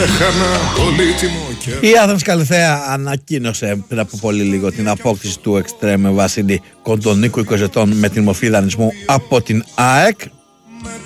Η Άθωνας Καλυθέα ανακοίνωσε πριν από πολύ λίγο την απόκτηση του εξτρέμ Βασίλη Κοντονίκου 20 ετών με την μορφή δανεισμού από την ΑΕΚ.